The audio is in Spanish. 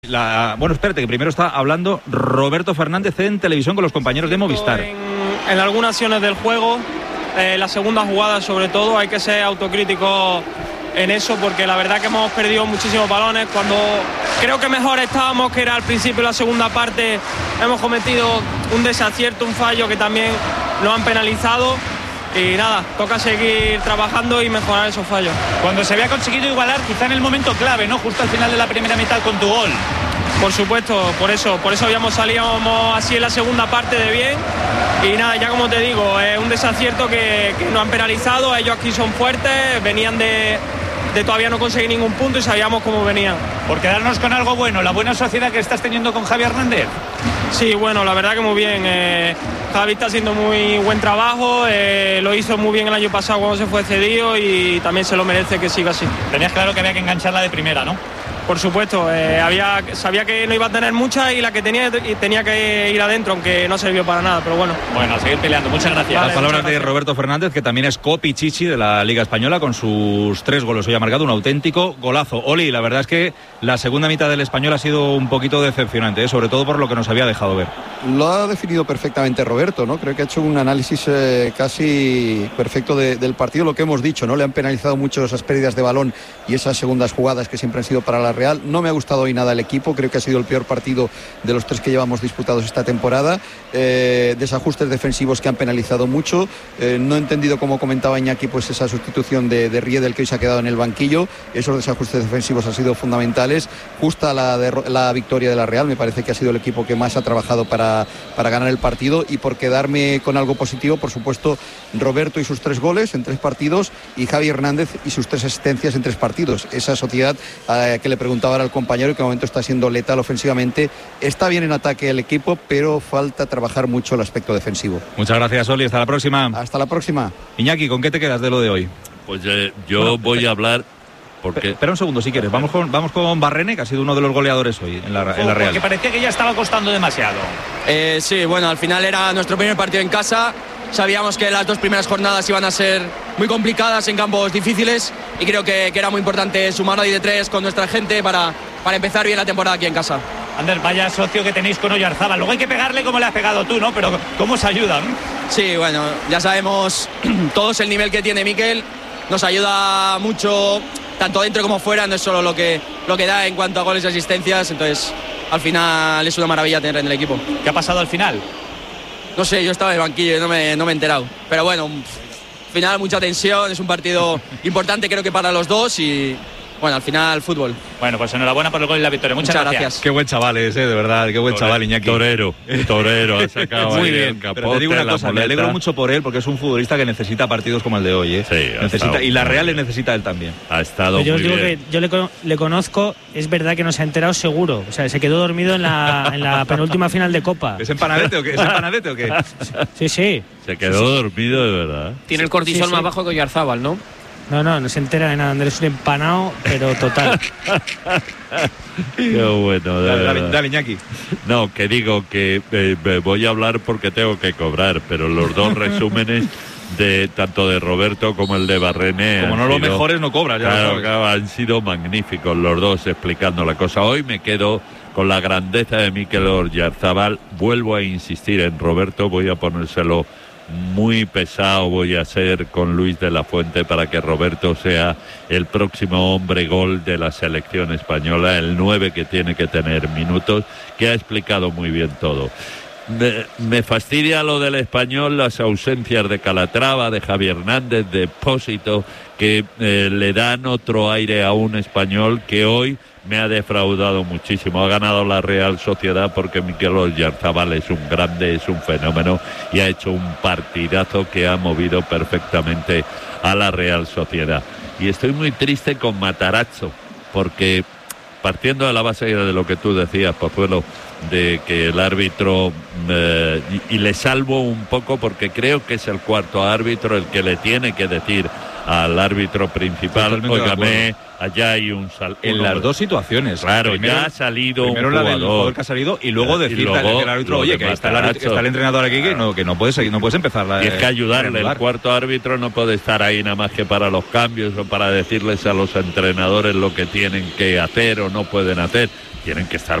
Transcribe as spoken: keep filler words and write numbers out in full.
La, bueno, espérate, que primero está hablando Roberto Fernández en televisión con los compañeros de Movistar. En, en algunas acciones del juego, eh, la segunda jugada sobre todo, hay que ser autocrítico en eso, porque la verdad que hemos perdido muchísimos balones. Cuando creo que mejor estábamos, que era al principio de la segunda parte, hemos cometido un desacierto, un fallo que también nos han penalizado. Y nada, toca seguir trabajando y mejorar esos fallos. Cuando se había conseguido igualar, quizá en el momento clave, ¿no? Justo al final de la primera mitad con tu gol. Por supuesto, por eso, por eso habíamos salido así en la segunda parte de bien. Y nada, ya como te digo, es un desacierto que, que nos han penalizado. Ellos aquí son fuertes, venían de, de todavía no conseguir ningún punto y sabíamos cómo venían. Por quedarnos con algo bueno, la buena sociedad que estás teniendo con Javi Hernández. Sí, bueno, la verdad que muy bien. Eh, Javi está haciendo muy buen trabajo, eh, lo hizo muy bien el año pasado cuando se fue cedido y también se lo merece que siga así. Tenías claro que había que engancharla de primera, ¿no? Por supuesto, eh, había, sabía que no iba a tener muchas y la que tenía tenía que ir adentro, aunque no sirvió para nada, pero bueno. Bueno, a seguir peleando, muchas gracias. Vale, Las palabras de Roberto Fernández, que también es copichichi de la Liga Española, con sus tres goles. Hoy ha marcado un auténtico golazo. Oli, la verdad es que la segunda mitad del Español ha sido un poquito decepcionante, ¿eh? Sobre todo por lo que nos había dejado ver. Lo ha definido perfectamente Roberto, ¿no? Creo que ha hecho un análisis eh, casi perfecto de, del partido, lo que hemos dicho, ¿no? Le han penalizado mucho esas pérdidas de balón y esas segundas jugadas que siempre han sido para la Real. No me ha gustado hoy nada el equipo, creo que ha sido el peor partido de los tres que llevamos disputados esta temporada. Eh, desajustes defensivos que han penalizado mucho. Eh, no he entendido, como comentaba Iñaki, pues esa sustitución de, de Riedel, que hoy se ha quedado en el banquillo. Esos desajustes defensivos han sido fundamentales. Justa la, de, la victoria de la Real, me parece que ha sido el equipo que más ha trabajado para, para ganar el partido. Y por quedarme con algo positivo, por supuesto, Roberto y sus tres goles en tres partidos y Javi Hernández y sus tres asistencias en tres partidos. Esa sociedad eh, que le preguntaba ahora al compañero, que de momento está siendo letal ofensivamente. Está bien en ataque el equipo, pero falta trabajar mucho el aspecto defensivo. Muchas gracias, Oli, hasta la próxima. Hasta la próxima. Iñaki, ¿con qué te quedas de lo de hoy? Pues eh, yo bueno, voy espera, a hablar porque... Espera un segundo si quieres, vamos con, vamos con Barrene, que ha sido uno de los goleadores hoy en la, en la Real. Porque parecía que ya estaba costando demasiado. Eh, sí, bueno, al final era nuestro primer partido en casa. Sabíamos que las dos primeras jornadas iban a ser muy complicadas en campos difíciles y creo que, que era muy importante sumar hoy de tres con nuestra gente para, para empezar bien la temporada aquí en casa. Ander, vaya socio que tenéis con Oyarzábal. Luego hay que pegarle como le has pegado tú, ¿no? Pero ¿cómo os ayudan? Sí, bueno, ya sabemos todos el nivel que tiene Mikel. Nos ayuda mucho, tanto dentro como fuera, no es solo lo que, lo que da en cuanto a goles y asistencias. Entonces, al final es una maravilla tener en el equipo. ¿Qué ha pasado al final? No sé, yo estaba en el banquillo y no me, no me he enterado. Pero bueno, al final mucha tensión, es un partido importante creo que para los dos y bueno, al final fútbol. Bueno, pues enhorabuena por el gol y la victoria. Muchas, Muchas gracias. gracias. Qué buen chaval es, ¿eh? De verdad, qué buen Tore, chaval, Iñaki. Torero, torero, ha sacado muy ahí bien, el capote, pero te digo una la cosa, muleta. me alegro mucho por él, porque es un futbolista que necesita partidos como el de hoy, ¿eh? Sí, necesita, y la Real le bien. necesita a él también. Ha estado Pero yo muy os digo bien. que yo le, le conozco, es verdad que no se ha enterado seguro. O sea, se quedó dormido en la, en la penúltima final de Copa. ¿Es empanadete o qué? ¿Es empanadete o qué? Sí, sí. Se quedó dormido de verdad. Tiene el cortisol Sí, sí. más bajo que Oyarzábal, ¿no? No, no, no se entera de nada. Andrés es un empanado, pero total. Qué bueno, de Dale, verdad. dale, dale, Iñaki. No, que digo que eh, me voy a hablar porque tengo que cobrar, pero los dos resúmenes de tanto de Roberto como el de Barrene Como han no lo sido- mejores, no cobras. Ya lo Claro, sabes. claro, han sido magníficos los dos explicando la cosa. Hoy me quedo con la grandeza de Mikel Oyarzábal. Vuelvo a insistir en Roberto, voy a ponérselo muy pesado, voy a ser con Luis de la Fuente para que Roberto sea el próximo hombre gol de la selección española, el nueve que tiene que tener minutos, que ha explicado muy bien todo. Me, me fastidia lo del Español, las ausencias de Calatrava, de Javi Hernández, de Pósito, que eh, le dan otro aire a un Español que hoy me ha defraudado muchísimo. Ha ganado la Real Sociedad porque Mikel Oyarzábal es un grande, es un fenómeno y ha hecho un partidazo que ha movido perfectamente a la Real Sociedad. Y estoy muy triste con Matarazzo porque, partiendo de la base de lo que tú decías, Pozuelo, de que el árbitro eh, y, y le salvo un poco porque creo que es el cuarto árbitro el que le tiene que decir al árbitro principal, Totalmente de óigame, allá hay un sal En un las hombre. dos situaciones. Claro, Primero- ya ha salido un Primero la del jugador. jugador que ha salido y luego Y decirle luego al árbitro, lo oye, de que está el, árbitro- Matarazzo. está el entrenador aquí que no, que no puedes seguir, no puedes empezar la, Y es que ayudarle, el reanudar. cuarto árbitro no puede estar ahí nada más que para los cambios o para decirles a los entrenadores lo que tienen que hacer o no pueden hacer. tienen que estar